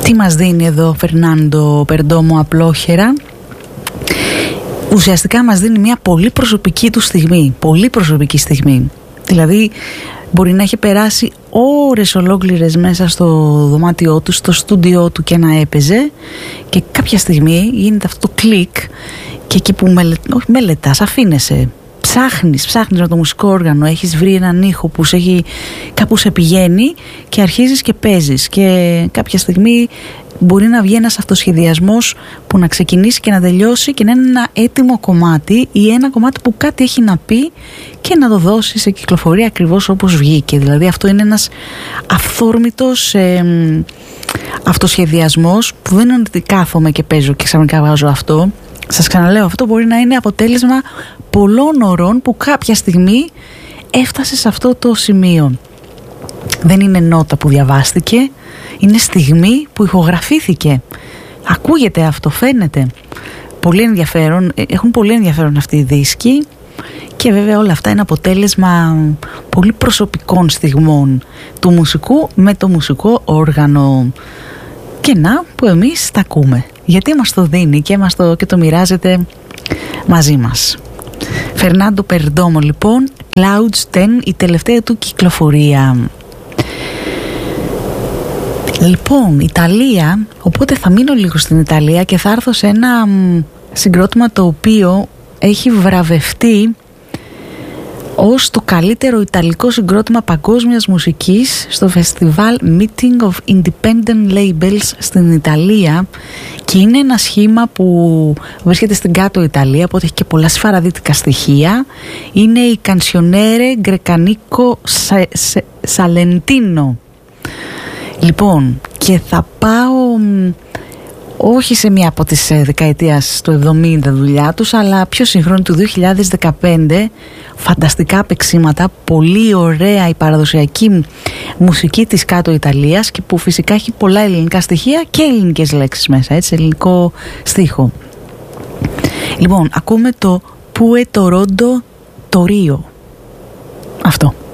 Τι μας δίνει εδώ Φερνάντο Περντόμο απλόχερα? Ουσιαστικά μας δίνει μια πολύ προσωπική του στιγμή, πολύ προσωπική στιγμή. Δηλαδή μπορεί να έχει περάσει ώρες ολόκληρες μέσα στο δωμάτιό του, στο στούντιό του και να έπαιζε, και κάποια στιγμή γίνεται αυτό το κλικ και εκεί που μελετάς, αφήνεσαι, ψάχνεις με το μουσικό όργανο, έχεις βρει έναν ήχο που κάπου σε πηγαίνει και αρχίζεις και παίζεις, και κάποια στιγμή μπορεί να βγει ένας αυτοσχεδιασμός που να ξεκινήσει και να τελειώσει και να είναι ένα έτοιμο κομμάτι, ή ένα κομμάτι που κάτι έχει να πει και να το δώσει σε κυκλοφορία ακριβώς όπως βγήκε. Δηλαδή αυτό είναι ένας αυθόρμητος αυτοσχεδιασμός που δεν είναι ότι κάθομαι και παίζω και ξαφνικά βάζω αυτό. Σας ξαναλέω, αυτό μπορεί να είναι αποτέλεσμα πολλών ωρών που κάποια στιγμή έφτασε σε αυτό το σημείο. Δεν είναι νότα που διαβάστηκε, είναι στιγμή που ηχογραφήθηκε. Ακούγεται αυτό, φαίνεται. Πολύ ενδιαφέρον, έχουν πολύ ενδιαφέρον αυτοί οι δίσκοι, και βέβαια όλα αυτά είναι αποτέλεσμα πολύ προσωπικών στιγμών του μουσικού με το μουσικό όργανο. Και να που εμείς τα ακούμε, γιατί μας το δίνει και το μοιράζεται μαζί μας. Φερνάντο Περντόμο λοιπόν, Clouds 10, η τελευταία του κυκλοφορία. Λοιπόν, Ιταλία, οπότε θα μείνω λίγο στην Ιταλία και θα έρθω σε ένα συγκρότημα το οποίο έχει βραβευτεί ως το καλύτερο ιταλικό συγκρότημα παγκόσμιας μουσικής στο φεστιβάλ Meeting of Independent Labels στην Ιταλία, και είναι ένα σχήμα που βρίσκεται στην κάτω Ιταλία, οπότε έχει και πολλά σφαραδίτικα στοιχεία. Είναι η Canzoniere Greccanico Salentino. Λοιπόν, και θα πάω όχι σε μία από τις δεκαετίας του 70 δουλειά τους, αλλά πιο σύγχρονη του 2015. Φανταστικά παίξηματα, πολύ ωραία η παραδοσιακή μουσική της κάτω Ιταλίας, και που φυσικά έχει πολλά ελληνικά στοιχεία και ελληνικές λέξεις μέσα, έτσι, ελληνικό στίχο. Λοιπόν, ακούμε το Puerto Rondo Torio. Αυτό.